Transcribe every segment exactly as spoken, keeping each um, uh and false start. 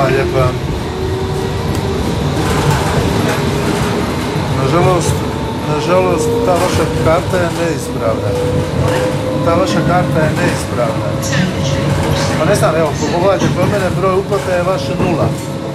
Hvala lijepa. Nažalost, nažalost, ta vaša karta je neispravna. Ta vaša karta je neispravna. Pa ne znam, evo, pogledajte kod mene, broj uplate je vaše nula.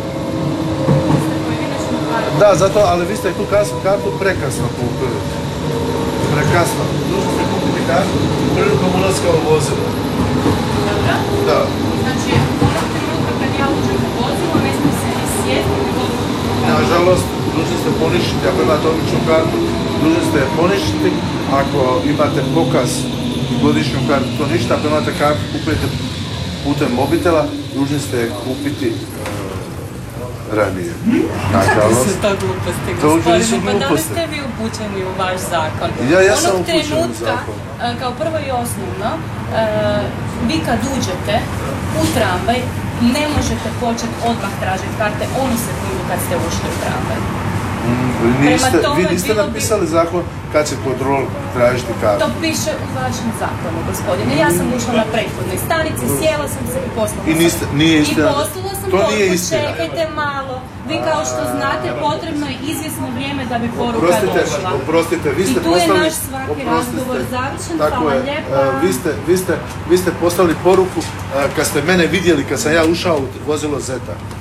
Da, zato, ali vi ste tu kartu prekasno kupili. Prekasno. Dužni ste kupiti kartu prilikom ulaska u vozilo. Dobro? Da. Znači, onog trenutka kad ja uđem u vozilo, ne smijem se ni sjeti, nego... Nažalost, dužni ste poništiti, ako imate običnu kartu, dužni ste je poništiti, ako imate pokaz godišnju kartu, to ništa, ako imate kartu kupite putem mobitela, dužni ste je kupiti ranije. Kakve su to gluposti, gospodine? Pa da li ste vi upućeni u vaš zakon? Ja, ja sam Onog upućen u trenutka, zakon. kao prvo i osnovno, vi kad uđete u tramvaj, ne možete početi odmah tražiti karte onu sekundu kad ste ušli u tramvaj. Niste, vi niste napisali zakon kad će kontrol tražiti kartu. To piše u vašem zakonu, gospodine. Ja sam ušla na prethodnoj stanici, sjela sam se i poslala sam. I niste, nije istina. I poslala sam to poruku, nije istina. čekajte malo. Vi kao što znate, potrebno je izvjesno vrijeme da bi poruka oprostite, došla. Oprostite, vi ste I tu poslali, je naš svaki razgovor završen, hvala je, lijepa. Vi ste, vi, ste, vi ste poslali poruku kad ste mene vidjeli, kad sam ja ušao u vozilo Zeta.